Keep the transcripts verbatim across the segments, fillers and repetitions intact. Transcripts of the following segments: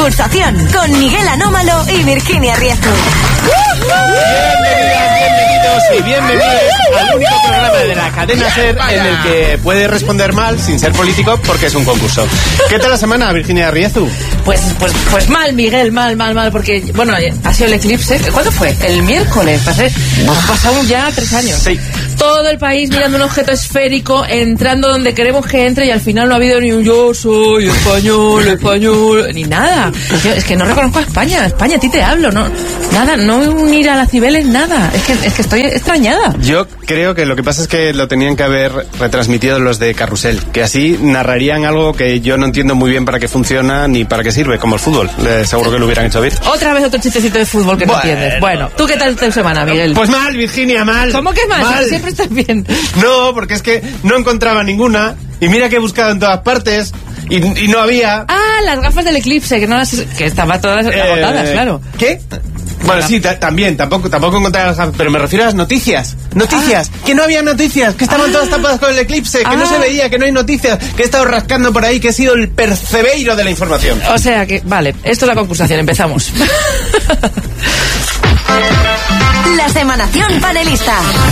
concusación con Miguel Anómalo y Virginia Riezu. Bienvenidas, bienvenidos y bienvenidos al único programa de la cadena SER en el que puede responder mal sin ser político porque es un concurso. ¿Qué tal la semana, Virginia Riezu? Pues, pues, pues mal, Miguel, mal, mal, mal, porque, bueno, ha sido el eclipse. ¿Cuándo fue? El miércoles. Pasé, han pasado ya tres años. Sí. Todo el país mirando un objeto esférico, entrando donde queremos que entre, y al final no ha habido ni un yo soy español, español, ni nada. Yo, es que no reconozco a España. España, a ti te hablo, no, nada, no unir a las Cibeles, nada. Es que, es que estoy extrañada. Yo creo que lo que pasa es que lo tenían que haber retransmitido los de Carrusel, que así narrarían algo que yo no entiendo muy bien para qué funciona ni para qué sirve, como el fútbol. Eh, seguro que lo hubieran hecho bien. Otra vez otro chistecito de fútbol que no Bueno. entiendes. Bueno, ¿tú qué tal tu semana, Miguel? Pues mal, Virginia, mal. ¿Cómo que mal? Mal. Siempre estás bien. No, porque es que no encontraba ninguna y mira que he buscado en todas partes y, y no había. Ah, las gafas del eclipse, que no las... que estaban todas agotadas, Eh, claro. ¿Qué? Bueno, sí, ta- también, tampoco tampoco encontré las gafas, pero me refiero a las noticias. Noticias, que no había noticias, que estaban Ah. todas tapadas con el eclipse, que Ah. no se veía, que no hay noticias, que he estado rascando por ahí, que he sido el percebeiro de la información. O sea que, vale, esto es la concursación, empezamos. La semanación panelista.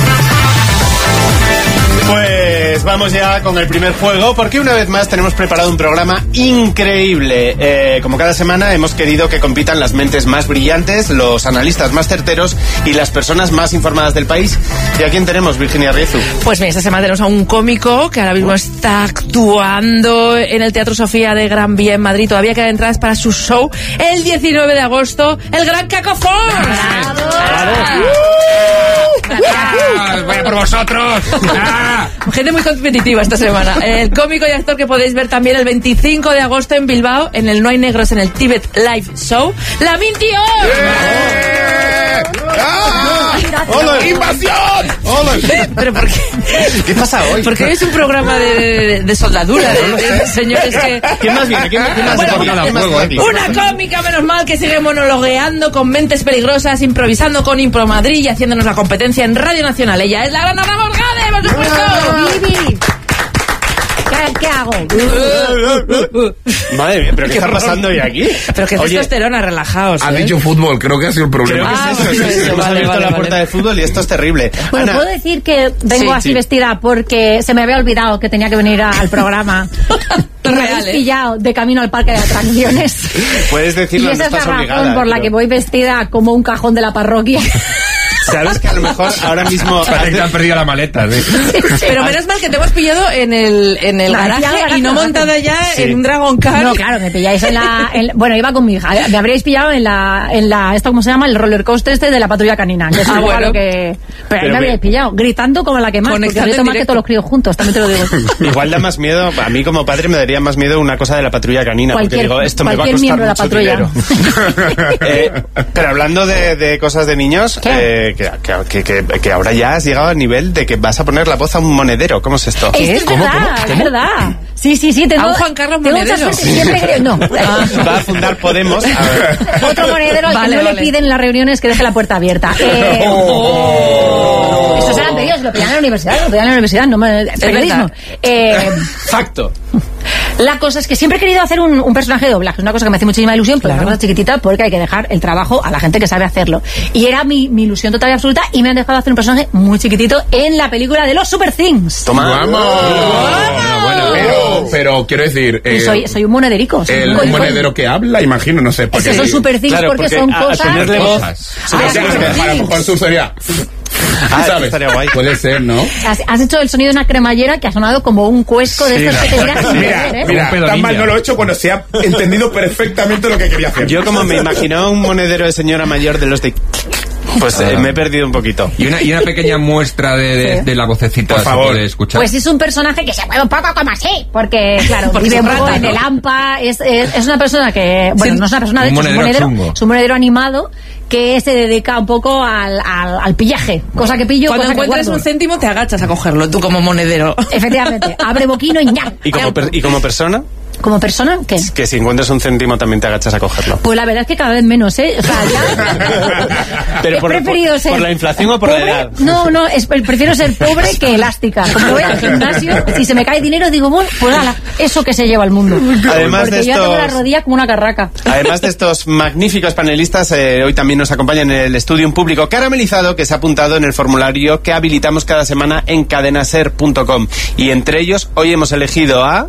Pues vamos ya con el primer juego, porque una vez más tenemos preparado un programa increíble. Eh, como cada semana hemos querido que compitan las mentes más brillantes, los analistas más certeros y las personas más informadas del país. ¿Y a quién tenemos, Virginia Riezu? Pues bien, esta semana tenemos a un cómico que ahora mismo está actuando en el Teatro Sofía de Gran Vía en Madrid. Todavía quedan entradas para su show el diecinueve de agosto, el Gran Cacofón. ¡Ah, vaya por vosotros! ¡Ah! Gente muy competitiva esta semana. El cómico y actor que podéis ver también el veinticinco de agosto en Bilbao, en el No hay negros, en el Tibet Live Show, Lamin Dior. ¡Eh! ¡Ah! ¡Hola! ¡Invasión! ¡Hola! ¿Pero por qué? ¿Qué pasa hoy? Porque hoy es un programa de, de, de soldadura, de, de señores que... ¿Quién más viene? ¿Quién, quién más Bueno, viene? nada, ¿Quién más juego, viene? eh. Una cómica, menos mal, que sigue monologueando con mentes peligrosas, improvisando con Impro Madrid y haciéndonos la competencia en Radio Nacional. Ella es la gran Ana Morgade, por supuesto. Vivi. ¿Qué, qué hago? Madre mía, ¿pero qué está pasando hoy aquí? Pero que Oye, testosterona, relajaos. Ha ¿eh? dicho fútbol, creo que ha sido el creo problema. que Ah, es eso, bueno, sí, sí, eso, hemos vale, abierto vale, la vale. puerta de fútbol y esto es terrible. Bueno, Ana, puedo decir que vengo Sí, así sí. vestida porque se me había olvidado que tenía que venir a- al programa. Y me Real, habéis ¿eh? pillado de camino al parque de atracciones. puedes Y decirlo, no esa es la estás razón obligada. por la pero- que voy vestida como un cajón de la parroquia. Sabes que a lo mejor ahora mismo... Parece que han perdido la maleta, sí. Pero menos mal que te hemos pillado en el, en el No, garaje aquí al garaje, y no al garaje. montada ya Sí. en un Dragon Car. No, claro, me pilláis en la... en- bueno, iba con mi hija. Me habríais pillado en la... en la esto, ¿cómo se llama? El roller coaster este de la patrulla canina. Que es Ah, igual bueno. lo que... Pero, Pero ahí me habríais ve- pillado, gritando como la que más. Porque Conectando grito en más que directo. todos los críos juntos, también te lo digo. Igual da más miedo, a mí como padre me daría más miedo una cosa de la patrulla canina, porque Cualquier- digo, esto me va a cualquier costar miembro de mucho la dinero. Eh, pero hablando de, de cosas de niños, ¿Qué? eh, que, que, que, que ahora ya has llegado al nivel de que vas a poner la voz a un monedero. ¿Cómo es esto? Esto es ¿Cómo, verdad, cómo, es cómo? verdad. Sí, sí, sí. Tengo, ¿A un Juan Carlos tengo mucha Monedero? suerte, siempre creo- No. Va a fundar Podemos. A ver. Otro monedero al Vale, que no vale. le piden en las reuniones que deje la puerta abierta. Eh, Oh. Estos eran pedidos, lo pedían en la universidad, lo pedían en la universidad, no me... Periodismo. verdad. Eh, Facto. la cosa es que siempre he querido hacer un, un personaje de doblaje, es una cosa que me hace muchísima ilusión, pero es una cosa chiquitita porque hay que dejar el trabajo a la gente que sabe hacerlo. Y era mi, mi ilusión total y absoluta y me han dejado hacer un personaje muy chiquitito en la película de los Super Things. Toma. ¡Vamos! Bueno, pero, pero quiero decir... Y eh, soy, soy un monederico. Soy el un- monedero que habla, imagino, no sé. Es Porque que son Super Things Claro, porque, porque son a- al cosas... tenerle voz- cosas. Ah, O sea, Super a lo Things. mejor su sería... Ah, ¿Sabes? estaría guay. Puede ser, ¿no? Has, has hecho el sonido de una cremallera que ha sonado como un cuesco de Sí, estos que te miras sin Mira, beber, ¿eh? mira, Un pedo tan mal ninja. no lo he hecho cuando se ha entendido perfectamente lo que quería hacer. Yo como me imaginaba un monedero de señora mayor de los de... Pues eh, me he perdido un poquito. Y una, y una pequeña muestra de, de, Sí. de la vocecita Por se favor. puede escuchar. Pues es un personaje que se mueve un poco como así, porque claro, Porque vive es un poco rata, en ¿no? el hampa, es, es, es una persona que, bueno, Sí, no es una persona, de un hecho, es un monedero monedero, chungo. es un monedero animado que se dedica un poco al, al, al pillaje, cosa que pillo, Cuando cosa que encuentres guardo. un céntimo te agachas a cogerlo, tú como monedero. Efectivamente, abre boquino y ñam. ¿Y como, per- y como persona? ¿Como persona? ¿Qué? Que si encuentras un céntimo también te agachas a cogerlo. Pues la verdad es que cada vez menos, ¿eh? O sea, ya... Pero por, he preferido por, ser por la inflación o por pobre. la edad. No, no, es, prefiero ser pobre que elástica. Como voy al gimnasio, si se me cae dinero, digo, bueno, pues ala, eso que se lleva al mundo. Además Porque de yo estos... tengo la rodilla como una carraca. Además de estos magníficos panelistas, eh, hoy también nos acompaña en el estudio un público caramelizado que se ha apuntado en el formulario que habilitamos cada semana en cadenaser punto com. Y entre ellos, hoy hemos elegido a...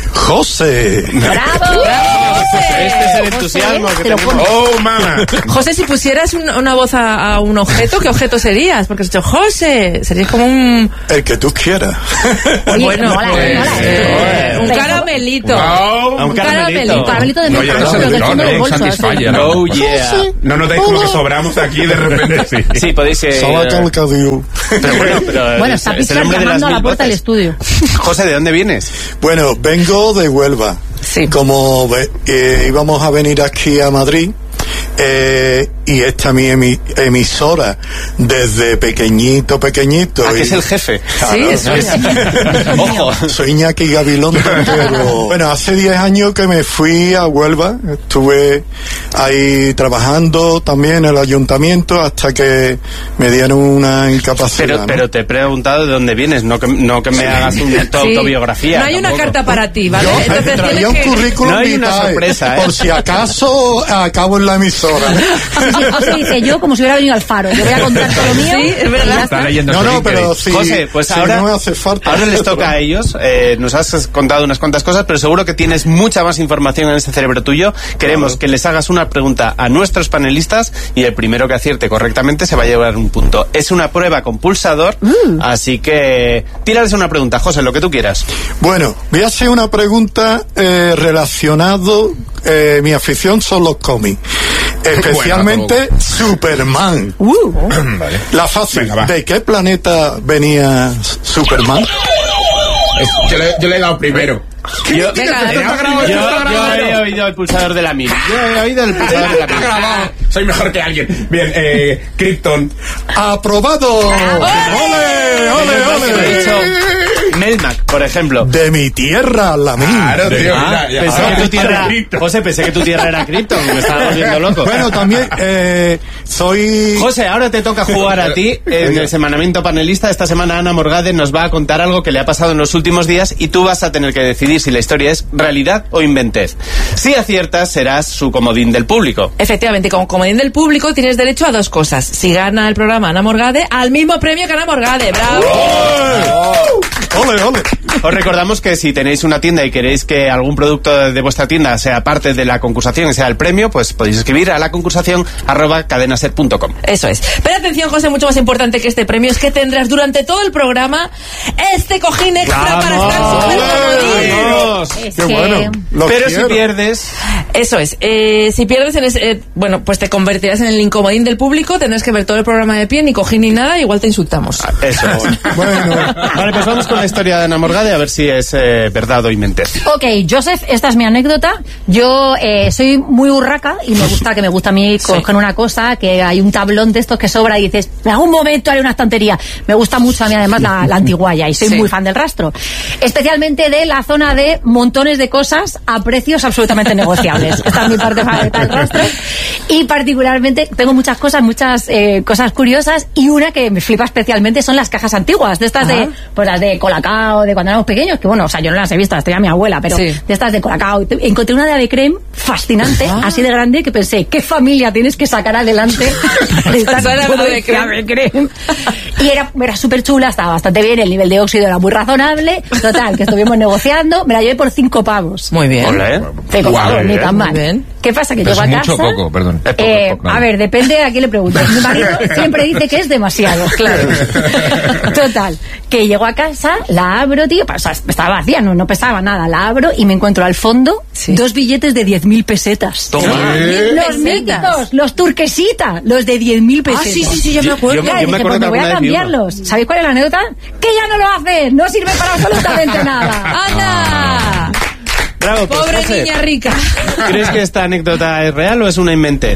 José. ¡Bravo! Este es el entusiasmo que tenemos. Oh, mamá. José, si pusieras un- una voz a, a un objeto, ¿qué objeto serías? Porque has dicho José, serías como un... El que tú quieras. Oye, Bueno, mola, pues, mola, eh, un Pero- caramelito. Wow. Un caramelito. Un caramelito de No, menta, ya no pero sé, del no, fondo no, del un bolso. Satisfyer, así. ¿no? Oh yeah. No notáis como que sobramos aquí de repente. Sí. Sí, podéis... eh, Solo Calcadiu. pero bueno, pero Bueno, es- está es el Pixar hombre de las llamando a la mil puerta del voces. estudio. José, ¿de dónde vienes? Bueno, vengo de Huelva. Sí. Como ve- eh, íbamos a venir aquí a Madrid, eh, y esta mi emi- emisora desde pequeñito, pequeñito. Ah, que y- es el jefe. Sí, eso es. Ojo. Soy Iñaki Gabilondo, pero bueno, hace diez años que me fui a Huelva, estuve ahí trabajando también en el ayuntamiento hasta que me dieron una incapacidad. Pero, ¿no? pero te he preguntado de dónde vienes, no que, no que me hagas una tu Sí. autobiografía. No hay una tampoco. carta para ti, ¿vale? Yo Entonces traía tienes un que... currículum No hay una vitae, sorpresa, ¿eh? por si acaso acabo en la emisora. José, José dice yo como si hubiera venido al faro. Yo voy a contar todo lo mío. Sí, es verdad. y ya Está está. leyendo No, su no, LinkedIn. pero si, José, pues si ahora, no me hace falta. ahora les toca a ellos. Eh, nos has contado unas cuantas cosas, pero seguro que tienes mucha más información en este cerebro tuyo. Queremos Claro. que les hagas una pregunta a nuestros panelistas y el primero que acierte correctamente se va a llevar un punto. Es una prueba con pulsador, así que tírales una pregunta, José, lo que tú quieras. Bueno, voy a hacer una pregunta eh, relacionado. Eh, mi afición son los cómics, especialmente Superman. Vale. La fácil. Venga, va. ¿De qué planeta venía Superman? Es- yo, le, yo le he dado primero. Yo, Venga, yo- está grabado, yo- está grabado. yo he oído el pulsador de la mil. Yo he oído el pulsador de la Está mil. grabado. Soy mejor que alguien. Bien, eh, Krypton. ¡Aprobado! ¡Ole, ole, He ole! dicho Melmac, por ejemplo. De mi tierra, la mía. Claro, tío. Ah, mira, ya. pensé Ah, que tu tierra, Krypton. José, pensé que tu tierra era Krypton, me estaba volviendo loco. Bueno, también eh, soy... José, ahora te toca jugar a ti en el semanamiento panelista. Esta semana Ana Morgade nos va a contar algo que le ha pasado en los últimos días y tú vas a tener que decidir si la historia es realidad o inventez. Si aciertas, serás su comodín del público. Efectivamente, como comodín del público tienes derecho a dos cosas. Si gana el programa Ana Morgade, al mismo premio que Ana Morgade. ¡Bravo! ¡Ole, ole! Os recordamos que si tenéis una tienda y queréis que algún producto de vuestra tienda sea parte de la concursación y sea el premio, pues podéis escribir a la concursación arroba cadenaset punto com. Eso es. Pero atención, José, mucho más importante que este premio es que tendrás durante todo el programa este cojín extra para estar súper comodín. ¡Vamos! Es ¡Qué que- bueno! Lo Pero si quiero. pierdes... Eso es. Eh, si pierdes, en ese, eh, bueno, pues te convertirás en el incomodín del público, tendrás que ver todo el programa de pie, ni cojín ni nada, igual te insultamos. Eso. Bueno, Vale, pues vamos con la historia de Ana Morgade a ver si es eh, verdad o inventez. Ok, Joseph, esta es mi anécdota. Yo eh, soy muy urraca y me gusta que me gusta a mí coger una cosa, que hay un tablón de estos que sobra y dices, en algún momento haré una estantería. Me gusta mucho a mí además la, la antiguaya y soy Sí. muy fan del rastro. Especialmente de la zona de montones de cosas a precios absolutamente negociables. Esta es mi parte favorita del rastro. Y particularmente tengo muchas cosas, muchas eh, cosas curiosas y una que me flipa especialmente son las cajas antiguas, de estas de, pues las de Colacao, de cuando éramos pequeños, que bueno, o sea, yo no las he visto, las tenía mi abuela, pero Sí. de estas de Colacao. Encontré una de Ave Creme fascinante, así de grande, que pensé, ¿qué familia tienes que sacar adelante? para estar Esa era todo la Ave de Creme. Ave Creme. Y era, era súper chula, estaba bastante bien, el nivel de óxido era muy razonable. Total, que estuvimos negociando, me la llevé por cinco pavos. Muy bien. Hola, ¿eh? Cinco Guau, pavos, ni bien, tan muy mal. bien. ¿Qué pasa? Que Pero llego a es casa... mucho o poco, perdón. Es poco, Eh, poco, a ver, depende a quién le preguntes. Mi marido siempre dice que es demasiado. Claro. Total, que llego a casa, la abro, tío, o sea, estaba vacía, no, no pesaba nada, la abro y me encuentro al fondo Sí. dos billetes de diez mil pesetas. Toma. ¿Eh? Los Pesetas. míticos, los turquesita, los de diez mil Ah, pesetas. sí, sí, sí, yo me acuerdo. Yo me- Claro, yo me dije, acuerdo pues me que voy a alguna vez vi uno. cambiarlos. ¿Sabéis cuál es la anécdota? Que ya no lo hacen, no sirve para absolutamente nada. ¡Anda! Bravo, pues, Pobre José, niña rica. ¿crees que esta anécdota es real o es una inventez?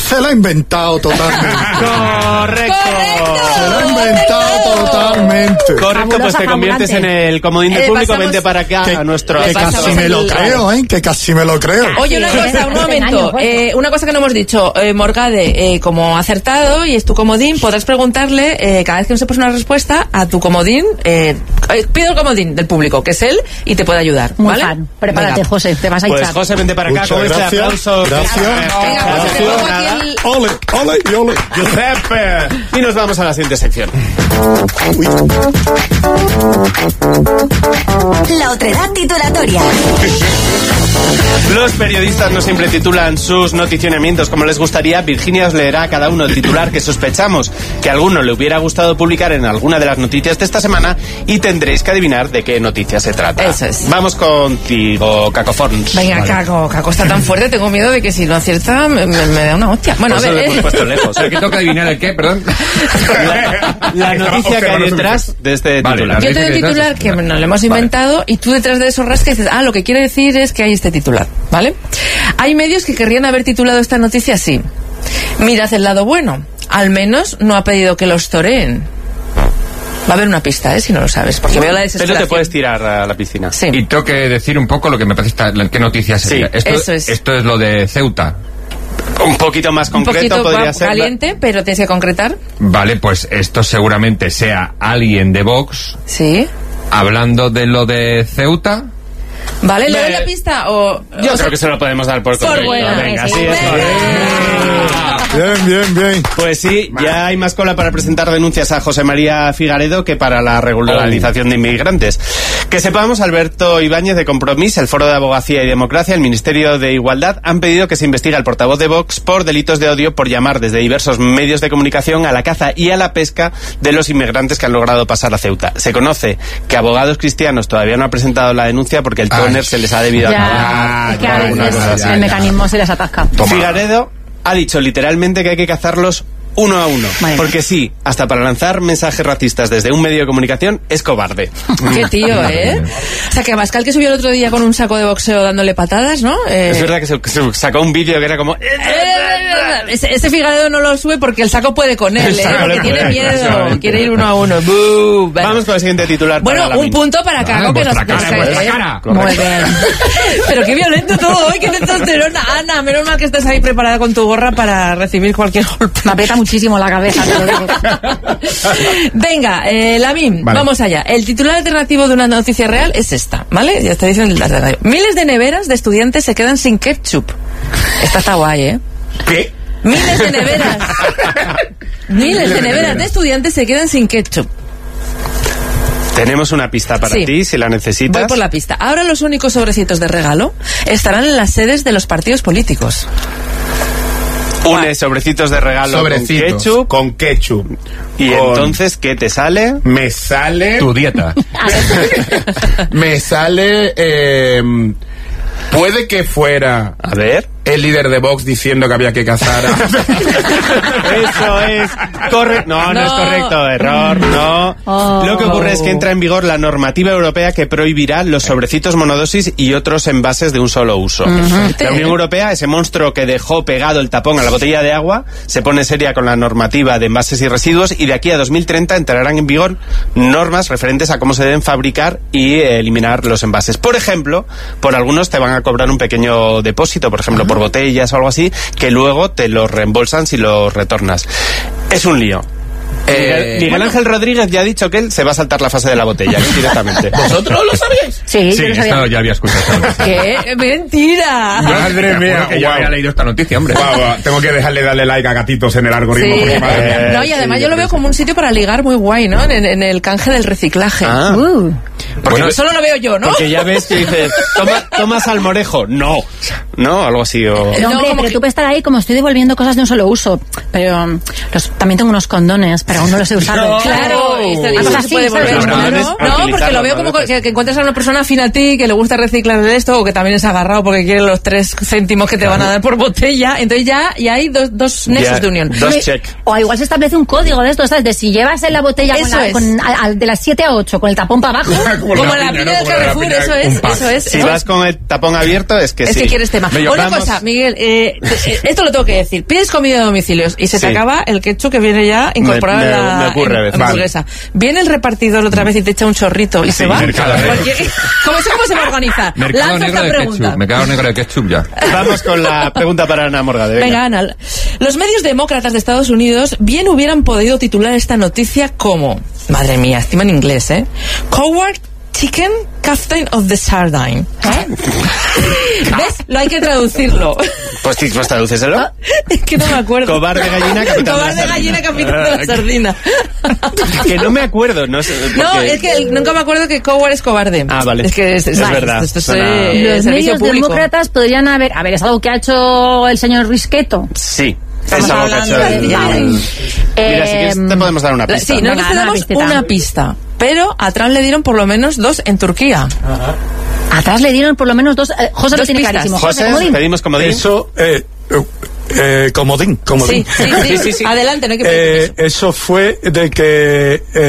se la ha inventado totalmente. Correcto. Se la ha inventado totalmente. Correcto, pues te conviertes en el comodín del Eh, público. pasamos- Vente para acá Que, a nuestro... que pasamos casi me lo el- creo, ¿eh? Que casi me lo creo. Oye, una Sí, cosa, un hace momento. años, bueno. Eh, una cosa que no hemos dicho. Eh, Morgade, eh, como ha acertado y es tu comodín, podrás preguntarle eh, cada vez que no sepas una respuesta a tu comodín. Eh, eh, pido el comodín del público, que es él, y te puede ayudar. Muy ¿vale? fan. Prepárate, Venga. José, te vas a Pues echar. José, vente para acá Muchas con este gracias. aplauso. Gracias. Venga, José, te pongo aquí el- Ole, ole y ole. Giuseppe. Y nos vamos a la siguiente sección. Uy. La otredad titulatoria. Los periodistas no siempre titulan sus noticionamientos como les gustaría. Virginia os leerá a cada uno el titular que sospechamos que a alguno le hubiera gustado publicar en alguna de las noticias de esta semana y tendréis que adivinar de qué noticia se trata. Eso es. Vamos contigo, Cacoforns. Venga, Caco, Caco está tan fuerte, tengo miedo de que si no acierta me, me- me da una hostia. Bueno, Por a eso ver, le hemos eh. puesto lejos. ¿El que toca adivinar el qué? Perdón. La, la noticia que hay detrás de este Vale, titular. Yo te doy un titular que nos lo hemos inventado y tú detrás de eso rascas y dices, ah, lo que quiere decir es que hay este titular, ¿vale? Hay medios que querrían haber titulado esta noticia así. Mirad el lado bueno. Al menos no ha pedido que los toreen. Va a haber una pista, ¿eh? Si no lo sabes, porque veo la Pero desesperación. te puedes tirar a la piscina. Sí. Y tengo que decir un poco lo que me parece esta, la- qué noticia sería. Sí, esto, eso es. esto es lo de Ceuta. Un poquito más Un concreto poquito podría va- ser. caliente, pero tienes que concretar. Vale, pues esto seguramente sea alguien de Vox Sí. hablando de lo de Ceuta. ¿Vale? ¿Le doy Me- la pista o...? Yo o sea, creo que se lo podemos dar por Por correcto. buena, Venga, sí, sí, sí. es correcto. Bien, bien, bien. Pues sí, ya hay más cola para presentar denuncias a José María Figaredo que para la regularización de inmigrantes. Que sepamos, Alberto Ibáñez de Compromís, el Foro de Abogacía y Democracia, el Ministerio de Igualdad han pedido que se investigue al portavoz de Vox por delitos de odio por llamar desde diversos medios de comunicación a la caza y a la pesca de los inmigrantes que han logrado pasar a Ceuta. Se conoce que Abogados Cristianos todavía no han presentado la denuncia porque el Ay. tóner se les ha debido Ya, acabar. es que a alguna veces cosa así, el ya. mecanismo se les atasca. Figaredo ha dicho literalmente que hay que cazarlos uno a uno. Vale. Porque sí, hasta para lanzar mensajes racistas desde un medio de comunicación es cobarde. Qué tío, ¿eh? O sea, que Abascal que subió el otro día con un saco de boxeo dándole patadas, ¿no? Eh, Es verdad que se, que se sacó un vídeo que era como... Ese, ese Figaredo no lo sube porque el saco puede con él, El ¿eh? saco Porque le tiene puede, miedo, exactamente. quiere ir uno a uno. ¡Bú! Venga. Vamos con el siguiente titular. Bueno, para la un min. punto para Caco, Ah, que nos... vuestra cara, nos- vuestra ¿eh? cara. Muy bien. Pero qué violento todo hoy, qué testosterona. Ana, menos mal que estás ahí preparada con tu gorra para recibir cualquier golpe. Me aprieta muchísimo la cabeza, te lo digo. Venga, eh, Lamin, Vale. vamos allá. El titular alternativo de una noticia real es esta, ¿vale? Ya está diciendo el alternativo. Miles de neveras de estudiantes se quedan sin ketchup. Esta está guay, ¿eh? ¿Qué? Miles de neveras. Miles de neveras de estudiantes se quedan sin ketchup. Tenemos una pista para Sí. ti, si la necesitas. Voy por la pista. Ahora los únicos sobrecitos de regalo estarán en las sedes de los partidos políticos. Une sobrecitos de regalo Sobrecitos. con ketchup. Con ketchup. Y Con- entonces, ¿qué te sale? Me sale... Tu dieta. Me sale... eh, puede que fuera A ver. el líder de Vox diciendo que había que cazar a... Eso es correcto. No, no, No. es correcto. Error, no. Oh. Lo que ocurre es que entra en vigor la normativa europea que prohibirá los sobrecitos monodosis y otros envases de un solo uso. La Unión Europea, ese monstruo que dejó pegado el tapón a la botella de agua, se pone seria con la normativa de envases y residuos y de aquí a dos mil treinta entrarán en vigor normas referentes a cómo se deben fabricar y eh, eliminar los envases. Por ejemplo, por algunos te van a cobrar un pequeño depósito, por ejemplo, por botellas o algo así, que luego te los reembolsan si los retornas. Es un lío. Eh, Miguel, Miguel Ángel Rodríguez ya ha dicho que él se va a saltar la fase de la botella, ¿eh? Directamente. ¿Vosotros lo sabíais? Sí, Sí, yo lo sabía. esto ya había escuchado esta noticia. ¡Qué mentira! Madre Te mía, juro que ya guau. había leído esta noticia, hombre. Guau, guau, tengo que dejarle darle like a gatitos en el algoritmo. Sí. porque, madre mía. No, y además yo lo veo como un sitio para ligar muy guay, ¿no? En, en el canje del reciclaje. Ah, Uh, porque, Eso no lo veo yo, ¿no? porque ya ves que dices, toma, toma salmorejo. No. No, algo así. O... No, No, hombre, como pero que- tú puedes estar ahí como estoy devolviendo cosas de un solo uso. Pero um, los- también tengo unos condones tapones, pero aún no los he usado. No, claro, esto, Algo eso así, se puede volver. ¿sabes? Claro. No, No, porque lo veo como que, que encuentras a una persona afín a ti, que le gusta reciclar de esto, o que también es agarrado porque quiere los tres céntimos que te van a dar por botella. Entonces ya, ya hay dos, dos nexos Ya, de unión. dos Me- check. O igual se establece un código de esto, ¿sabes? De si llevas en la botella con Eso la- es. con- a- a- de las siete a ocho con el tapón para abajo. Como la piña del Carrefour, eso es, eso es. Si eso vas con el tapón abierto, es que es sí. que quieres tema. Venga, Una vamos. cosa, Miguel, eh, eh, esto lo tengo que decir. Pides comida de domicilios y se te Sí. acaba el ketchup que viene ya incorporado Me- en me- la me ocurre a en- veces. hamburguesa. Viene el repartidor otra vez y te echa un chorrito y Sí, se va. Mercado Negro. Cualquier- ¿Cómo eso cómo se va a organizar? Mercado Lanza negro esta de pregunta. ketchup. Mercado negro de ketchup ya. Vamos con la pregunta para Ana Morgade. Venga. Venga, Ana. Los medios demócratas de Estados Unidos bien hubieran podido titular esta noticia como, madre mía, encima en inglés, ¿eh? Coward Chicken Captain of the Sardine. ¿Eh? ¿Ves? Lo hay que traducirlo. Pues sí, pues tradúceselo. Es que no me acuerdo. Cobarde gallina, capitán de la Cobarde sardina. gallina, capitán de la sardina. Que no me acuerdo, no sé. No, porque- es que el- nunca me acuerdo que Coward es cobarde. Ah, vale. Es que es, Es vale, verdad. Esto, esto es Suena- eh, Los servicio medios público. demócratas podrían haber... A ver, es algo que ha hecho el señor Risqueto. Sí. Estamos Es algo que ha hablando hecho de- el- Vale. Mira, si quieres te podemos dar una La- pista. Sí, Venga, nosotros te una damos pistita. una pista. Pero a Trump le dieron por lo menos dos en Turquía. Atrás le dieron por lo menos dos... eh, José lo Dos tiene pistas. clarísimo. José, comodín. pedimos comodín. Eso, eh, eh, eh, comodín, comodín. Sí, sí, sí, Sí, sí, sí. Adelante, no hay que pedir Eh, permiso. eso fue de que... eh,